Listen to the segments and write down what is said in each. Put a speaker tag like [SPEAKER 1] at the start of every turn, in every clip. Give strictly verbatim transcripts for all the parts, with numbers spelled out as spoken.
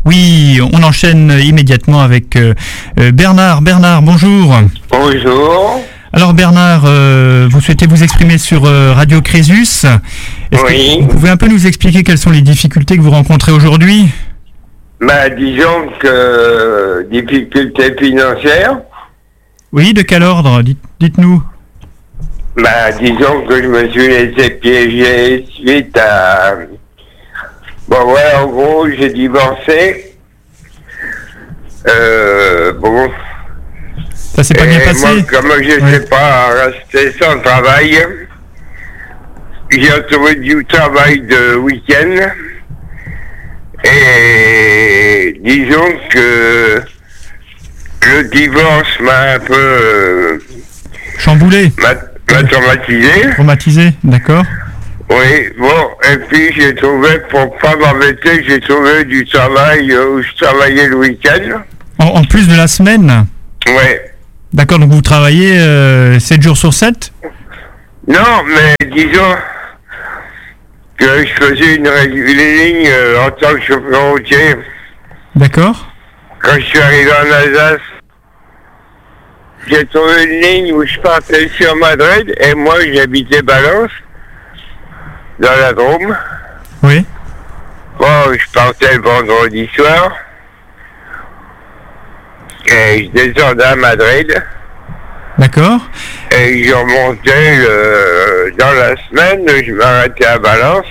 [SPEAKER 1] Oui, on enchaîne immédiatement avec euh, Bernard. Bernard, bonjour.
[SPEAKER 2] Bonjour.
[SPEAKER 1] Alors Bernard, euh, vous souhaitez vous exprimer sur euh, Radio Crésus. Est-ce
[SPEAKER 2] Oui.
[SPEAKER 1] que vous pouvez un peu nous expliquer quelles sont les difficultés que vous rencontrez aujourd'hui ?
[SPEAKER 2] Bah, disons que euh, difficultés financières.
[SPEAKER 1] Oui, de quel ordre ? Dites, dites-nous.
[SPEAKER 2] Bah, disons que je me suis laissé piéger suite à... Bon, ouais, en gros, j'ai divorcé. Euh, bon...
[SPEAKER 1] Ça s'est pas bien
[SPEAKER 2] Et
[SPEAKER 1] passé ?
[SPEAKER 2] moi, comme je ne
[SPEAKER 1] Ouais.
[SPEAKER 2] sais pas rester sans travail, j'ai trouvé du travail de week-end. Et disons que le divorce m'a un peu euh,
[SPEAKER 1] Chamboulé ?
[SPEAKER 2] m'a, m'a traumatisé.
[SPEAKER 1] Traumatisé ? D'accord.
[SPEAKER 2] Oui, bon, et puis j'ai trouvé, pour pas m'embêter, j'ai trouvé du travail euh, où je travaillais le week-end.
[SPEAKER 1] En, en plus de la semaine ?
[SPEAKER 2] Ouais.
[SPEAKER 1] D'accord, donc vous travaillez euh, sept jours sur sept ?
[SPEAKER 2] Non, mais disons que je faisais une, ré- une ligne euh, en tant que chauffeur routier.
[SPEAKER 1] D'accord.
[SPEAKER 2] Quand je suis arrivé en Alsace, j'ai trouvé une ligne où je partais sur Madrid et moi j'habitais Balance, dans la Drôme.
[SPEAKER 1] Oui.
[SPEAKER 2] Bon, je partais le vendredi soir et je descendais à Madrid
[SPEAKER 1] D'accord.
[SPEAKER 2] et je remontais le- dans la semaine, je m'arrêtais à Valence.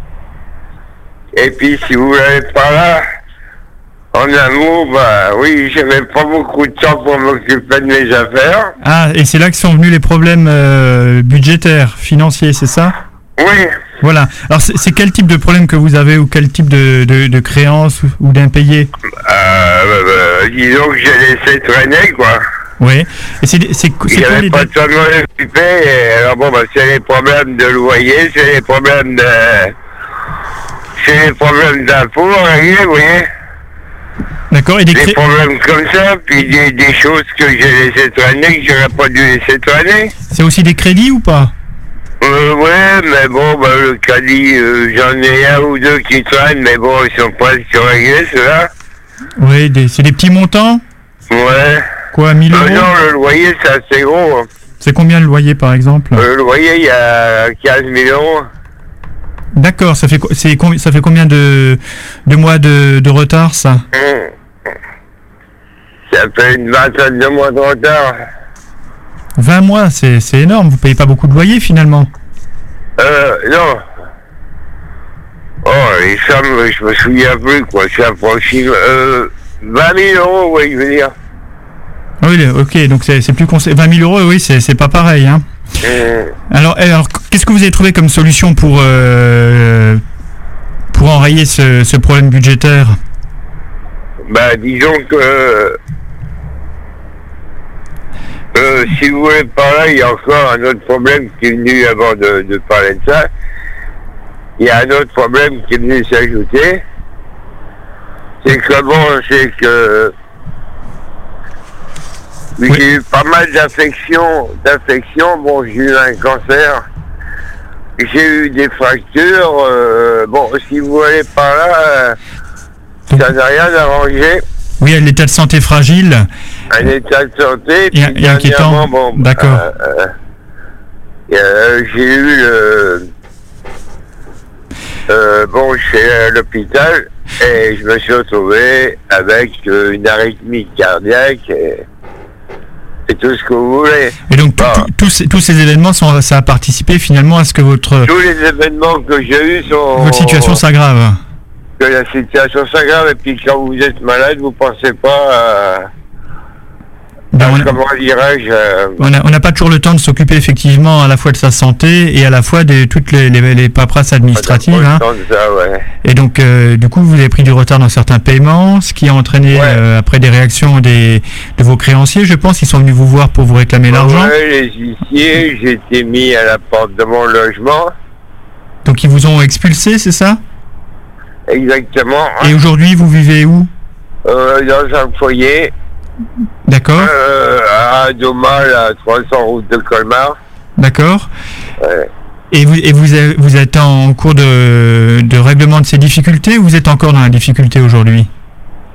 [SPEAKER 2] Et puis si vous voulez par là, en amour, bah oui, j'avais pas beaucoup de temps pour m'occuper de mes affaires.
[SPEAKER 1] Ah, et c'est là que sont venus les problèmes euh, budgétaires, financiers, c'est ça ?
[SPEAKER 2] Oui,
[SPEAKER 1] Voilà. Alors, c'est, c'est quel type de problème que vous avez ou quel type de, de, de créance ou, ou d'impayé ?
[SPEAKER 2] euh, euh, disons que j'ai laissé traîner, quoi.
[SPEAKER 1] Oui. Et c'est, c'est, c'est
[SPEAKER 2] Il n'y
[SPEAKER 1] quoi
[SPEAKER 2] avait
[SPEAKER 1] les
[SPEAKER 2] pas
[SPEAKER 1] dettes ?
[SPEAKER 2] de temps de m'en occuper, et alors bon, bah, c'est les problèmes de loyer, c'est les problèmes de... C'est les problèmes d'impôts, régler, vous voyez.
[SPEAKER 1] D'accord. Et des
[SPEAKER 2] Des
[SPEAKER 1] cré...
[SPEAKER 2] problèmes comme ça, puis des, des choses que j'ai laissé traîner, que j'aurais pas dû laisser traîner.
[SPEAKER 1] C'est aussi des crédits ou pas ?
[SPEAKER 2] Euh, ouais, mais bon, bah, le caddie, euh, j'en ai un ou deux qui traînent, mais bon, ils sont presque réglés, ceux-là.
[SPEAKER 1] Oui, des, c'est des petits montants ?
[SPEAKER 2] Ouais.
[SPEAKER 1] Quoi, mille
[SPEAKER 2] Euh,
[SPEAKER 1] euros ?
[SPEAKER 2] non, le loyer, c'est assez gros. Hein.
[SPEAKER 1] C'est combien le loyer, par exemple ?
[SPEAKER 2] Euh, le loyer, il y a quinze mille euros.
[SPEAKER 1] D'accord. Ça fait, co- c'est, combi- ça fait combien de, de mois de, de retard, ça ?
[SPEAKER 2] Hum. Ça fait une vingtaine de mois de retard.
[SPEAKER 1] vingt mois, c'est, c'est énorme. Vous payez pas beaucoup de loyer, finalement.
[SPEAKER 2] Euh, non. Oh, les sommes, je me souviens plus, quoi. C'est approximativement... Euh, vingt mille euros, oui, je veux dire.
[SPEAKER 1] Ah oui, le- ok, donc c'est, c'est plus conseil. vingt mille euros, oui, c'est, c'est pas pareil, hein.
[SPEAKER 2] Hum.
[SPEAKER 1] Alors, alors, qu'est-ce que vous avez trouvé comme solution pour, euh, pour enrayer ce, ce problème budgétaire ?
[SPEAKER 2] Bah, disons que... Euh, si vous voulez par là, il y a encore un autre problème qui est venu avant de, de parler de ça. Il y a un autre problème qui est venu s'ajouter. C'est que bon, c'est que...
[SPEAKER 1] Oui.
[SPEAKER 2] J'ai eu pas mal d'affections, d'affections. Bon, j'ai eu un cancer. J'ai eu des fractures. euh, bon, si vous voulez par là, euh, ça n'a rien arrangé.
[SPEAKER 1] Oui, l'état de santé fragile.
[SPEAKER 2] Un état de santé,
[SPEAKER 1] Et-
[SPEAKER 2] puis
[SPEAKER 1] et inquiétant.
[SPEAKER 2] dernièrement, bon,
[SPEAKER 1] D'accord.
[SPEAKER 2] euh, euh, euh, j'ai eu le... Euh, bon, chez à l'hôpital, et je me suis retrouvé avec euh, une arythmie cardiaque, et, et tout ce que vous voulez.
[SPEAKER 1] Et donc, tout-
[SPEAKER 2] Bon.
[SPEAKER 1] tout- tous, ces, tous ces événements, sont, ça a participé finalement à ce que votre,
[SPEAKER 2] Tous les événements que j'ai eus sont...
[SPEAKER 1] votre situation s'aggrave.
[SPEAKER 2] Que la situation s'aggrave, et puis quand vous êtes malade, vous pensez pas à...
[SPEAKER 1] Ben,
[SPEAKER 2] à
[SPEAKER 1] on a-
[SPEAKER 2] comment dirais-je... euh,
[SPEAKER 1] On n'a on n'a pas toujours le temps de s'occuper effectivement à la fois de sa santé et à la fois de toutes les, les, les paperasses administratives.
[SPEAKER 2] pas
[SPEAKER 1] Hein.
[SPEAKER 2] le temps de ça, ouais.
[SPEAKER 1] Et donc, euh, du coup, vous avez pris du retard dans certains paiements, ce qui a entraîné,
[SPEAKER 2] Ouais.
[SPEAKER 1] euh, après des réactions des, de vos créanciers, je pense, ils sont venus vous voir pour vous réclamer l'argent.
[SPEAKER 2] Ouais, les huissiers, j'ai été mis à la porte de mon logement,
[SPEAKER 1] Donc, ils vous ont expulsé, c'est ça ?
[SPEAKER 2] exactement,
[SPEAKER 1] Et aujourd'hui, vous vivez où ?
[SPEAKER 2] euh, dans un foyer,
[SPEAKER 1] D'accord,
[SPEAKER 2] euh, à Domal, à trois cents route de Colmar.
[SPEAKER 1] d'accord.
[SPEAKER 2] Ouais.
[SPEAKER 1] Et vous, et vous, avez- vous êtes en cours de, de règlement de ces difficultés ou vous êtes encore dans la difficulté aujourd'hui ?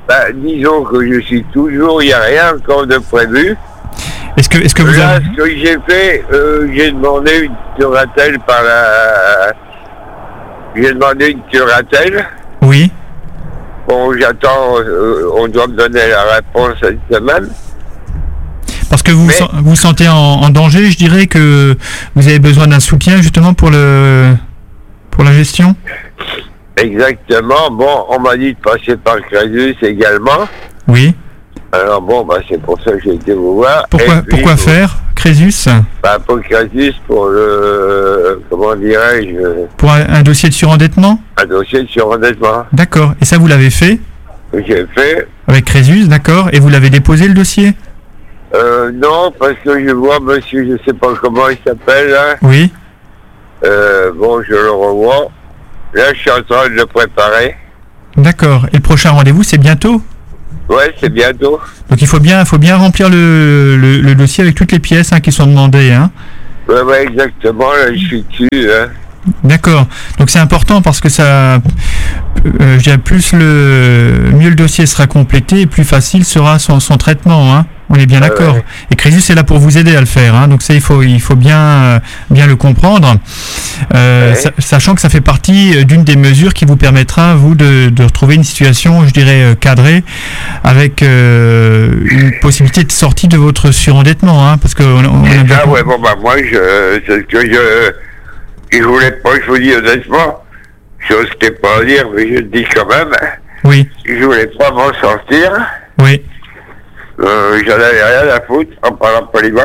[SPEAKER 2] Bah, disons que je suis toujours, il n'y a rien encore de prévu.
[SPEAKER 1] Est-ce que, est-ce que vous
[SPEAKER 2] Là,
[SPEAKER 1] avez...
[SPEAKER 2] ce que j'ai fait, euh, j'ai demandé une curatelle par la... J'ai demandé une curatelle.
[SPEAKER 1] Oui.
[SPEAKER 2] Bon, j'attends, euh, on doit me donner la réponse cette semaine.
[SPEAKER 1] Parce que vous
[SPEAKER 2] Mais...
[SPEAKER 1] vous vous sentez en, en danger, je dirais que vous avez besoin d'un soutien justement pour le pour la gestion.
[SPEAKER 2] Exactement. Bon, on m'a dit de passer par Crésus également.
[SPEAKER 1] Oui.
[SPEAKER 2] Alors bon, bah, c'est pour ça que j'ai été vous voir.
[SPEAKER 1] Pourquoi,
[SPEAKER 2] puis,
[SPEAKER 1] pourquoi faire Crésus?
[SPEAKER 2] Bah, pour Crésus, pour le... Comment dirais-je?
[SPEAKER 1] Pour un, un dossier de surendettement?
[SPEAKER 2] Un dossier de surendettement.
[SPEAKER 1] D'accord. Et ça, vous l'avez fait?
[SPEAKER 2] J'ai fait.
[SPEAKER 1] Avec Crésus, d'accord. Et vous l'avez déposé, le dossier?
[SPEAKER 2] Euh, non, parce que je vois monsieur, je sais pas comment il s'appelle, là.
[SPEAKER 1] Oui.
[SPEAKER 2] Euh, bon, je le revois. Là, je suis en train de le préparer.
[SPEAKER 1] D'accord. Et le prochain rendez-vous, c'est bientôt?
[SPEAKER 2] Ouais, c'est bientôt.
[SPEAKER 1] Donc il faut bien, faut bien remplir le, le, le dossier avec toutes les pièces hein, qui sont demandées. Hein.
[SPEAKER 2] Ouais, ouais, exactement, là, je suis dessus. Hein.
[SPEAKER 1] D'accord. Donc c'est important parce que ça, euh, je dirais, plus le mieux le dossier sera complété, et plus facile sera son, son traitement. Hein. On est bien d'accord.
[SPEAKER 2] Ouais.
[SPEAKER 1] Et Crésus est là pour vous aider à le faire. Hein. Donc ça, il faut, il faut bien, euh, bien le comprendre, euh,
[SPEAKER 2] Ouais.
[SPEAKER 1] sa- sachant que ça fait partie d'une des mesures qui vous permettra, vous, de, de retrouver une situation, je dirais, euh, cadrée, avec euh, une possibilité de sortie de votre surendettement, hein, parce que on, on a bien
[SPEAKER 2] Ah ouais, bon, bah, moi, je, c'est ce que je, je voulais pas, je vous dis honnêtement, je n'osais pas dire, mais je le dis quand même,
[SPEAKER 1] Oui,
[SPEAKER 2] je voulais pas m'en sortir,
[SPEAKER 1] oui,
[SPEAKER 2] euh, j'en avais rien à foutre, en parlant poliment,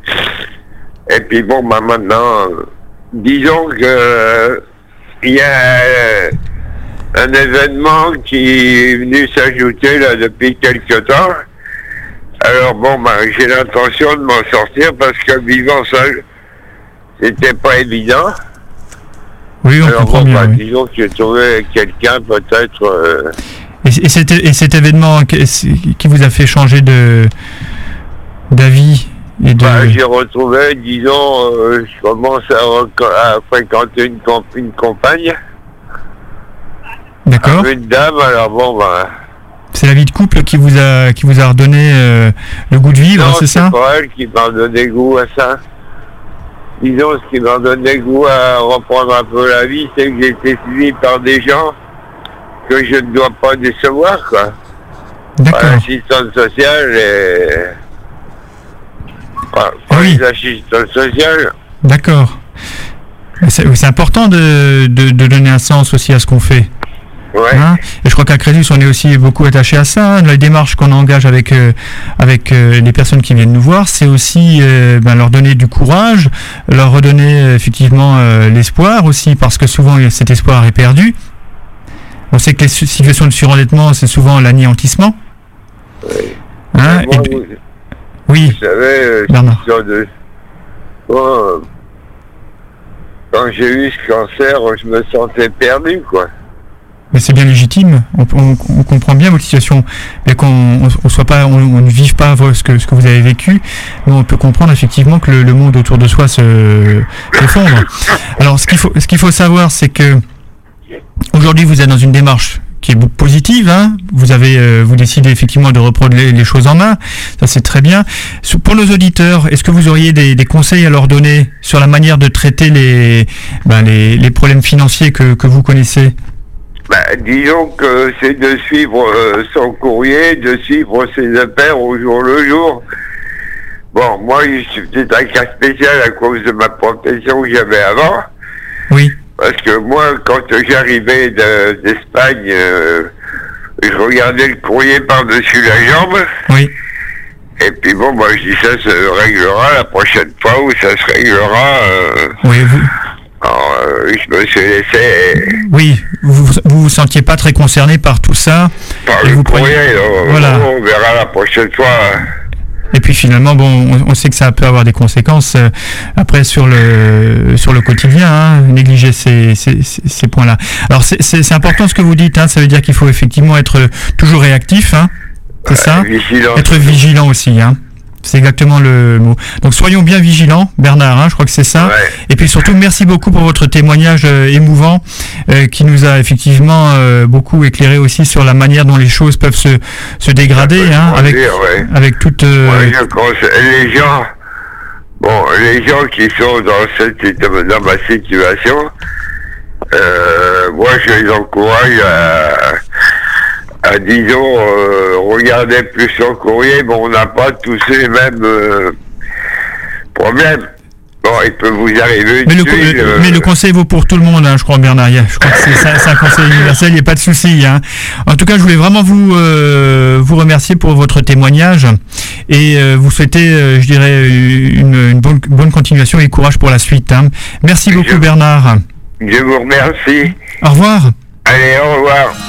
[SPEAKER 2] et puis bon, bah, maintenant, euh, disons que, euh, il y a euh, un événement qui est venu s'ajouter, là, depuis quelque temps. Alors bon, ben, j'ai l'intention de m'en sortir parce que vivant seul, c'était pas évident.
[SPEAKER 1] oui, on
[SPEAKER 2] Alors
[SPEAKER 1] comprend
[SPEAKER 2] bon,
[SPEAKER 1] bien.
[SPEAKER 2] ben,
[SPEAKER 1] Oui.
[SPEAKER 2] disons que j'ai trouvé quelqu'un peut-être... euh,
[SPEAKER 1] Et, et, cet, et cet événement qui qui vous a fait changer de d'avis et de...
[SPEAKER 2] ben, j'ai retrouvé, disons, euh, je commence à, reco- à fréquenter une, comp- une compagne,
[SPEAKER 1] D'accord.
[SPEAKER 2] une dame, alors bon, ben...
[SPEAKER 1] C'est la vie de couple qui vous a qui vous a redonné euh, le goût de vivre,
[SPEAKER 2] non,
[SPEAKER 1] c'est ça?
[SPEAKER 2] pas elle qui m'a donné goût à ça. Disons, ce qui m'a donné goût à reprendre un peu la vie, c'est que j'ai été suivi par des gens que je ne dois pas décevoir, quoi.
[SPEAKER 1] D'accord.
[SPEAKER 2] Par l'assistante sociale et... Par, par
[SPEAKER 1] Oui.
[SPEAKER 2] les assistantes sociales.
[SPEAKER 1] D'accord. C'est c'est important de, de, de donner un sens aussi à ce qu'on fait.
[SPEAKER 2] Ouais.
[SPEAKER 1] Hein, et je crois qu'à Crésus, on est aussi beaucoup attaché à ça. Hein. La démarche qu'on engage avec euh, avec euh, les personnes qui viennent nous voir, c'est aussi euh, ben, leur donner du courage, leur redonner euh, effectivement euh, l'espoir aussi, parce que souvent cet espoir est perdu. On sait que les su- situations de surendettement, c'est souvent l'anéantissement.
[SPEAKER 2] Ouais.
[SPEAKER 1] Hein,
[SPEAKER 2] Moi,
[SPEAKER 1] et-
[SPEAKER 2] vous,
[SPEAKER 1] oui,
[SPEAKER 2] vous savez, euh,
[SPEAKER 1] Bernard.
[SPEAKER 2] cette histoire de... Bon, euh, quand j'ai eu ce cancer, je me sentais perdu, quoi.
[SPEAKER 1] mais c'est bien légitime. On, on- on comprend bien votre situation, mais qu'on on, on soit pas, on, on ne vive pas ce que ce que vous avez vécu, mais on peut comprendre effectivement que le, le monde autour de soi se s'effondre. Alors, ce qu'il faut, ce qu'il faut savoir, c'est que aujourd'hui, vous êtes dans une démarche qui est positive. Hein. Vous avez, euh, vous décidez effectivement de reprendre les, les choses en main. Ça, c'est très bien. Sur- Pour nos auditeurs, est-ce que vous auriez des, des conseils à leur donner sur la manière de traiter les, ben, les, les problèmes financiers que, que vous connaissez?
[SPEAKER 2] Ben, disons que c'est de suivre euh, son courrier, de suivre ses affaires au jour le jour. Bon, moi, je suis peut-être un cas spécial à cause de ma profession que j'avais avant.
[SPEAKER 1] Oui.
[SPEAKER 2] Parce que moi, quand j'arrivais de- d'Espagne, euh, je regardais le courrier par-dessus la jambe.
[SPEAKER 1] Oui.
[SPEAKER 2] Et puis bon, moi, je dis ça se réglera la prochaine fois où ça se réglera. Euh,
[SPEAKER 1] Oui, vous,
[SPEAKER 2] alors, euh, je me suis laissé
[SPEAKER 1] oui, vous, vous vous sentiez pas très concerné par tout ça.
[SPEAKER 2] par
[SPEAKER 1] Et
[SPEAKER 2] le
[SPEAKER 1] vous
[SPEAKER 2] courrier.
[SPEAKER 1] preniez-
[SPEAKER 2] alors,
[SPEAKER 1] voilà.
[SPEAKER 2] On verra la prochaine fois.
[SPEAKER 1] Et puis finalement, bon, on, on sait que ça peut avoir des conséquences euh, après sur le sur le quotidien, hein, négliger ces, ces, ces, ces points-là. Alors c'est, c'est, c'est important ce que vous dites, hein, ça veut dire qu'il faut effectivement être toujours réactif, hein, c'est ça,
[SPEAKER 2] Vigilant.
[SPEAKER 1] être vigilant aussi, hein. C'est exactement le mot. Donc soyons bien vigilants, Bernard, hein, je crois que c'est ça.
[SPEAKER 2] Ouais.
[SPEAKER 1] Et puis surtout, merci beaucoup pour votre témoignage euh, émouvant euh, qui nous a effectivement euh, beaucoup éclairé aussi sur la manière dont les choses peuvent se, se dégrader, hein, avec,
[SPEAKER 2] dire, ouais.
[SPEAKER 1] avec toute... Euh...
[SPEAKER 2] Moi, je conseille les gens, bon, les gens qui sont dans cette dans ma situation, euh, moi je les encourage à... à, disons, euh, regarder plus son courrier, mais on n'a pas tous les mêmes euh, problèmes. Bon, il peut vous arriver
[SPEAKER 1] mais, le,
[SPEAKER 2] suite, euh...
[SPEAKER 1] mais le conseil vaut pour tout le monde, hein, je crois, Bernard. Je crois que c'est, c'est un conseil universel, il n'y a pas de souci. Hein. En tout cas, je voulais vraiment vous euh, vous remercier pour votre témoignage et euh, vous souhaiter, euh, je dirais, une, une bonne, bonne continuation et courage pour la suite. Hein. Merci beaucoup,
[SPEAKER 2] je,
[SPEAKER 1] Bernard.
[SPEAKER 2] Je vous remercie.
[SPEAKER 1] Au revoir.
[SPEAKER 2] Allez, au revoir.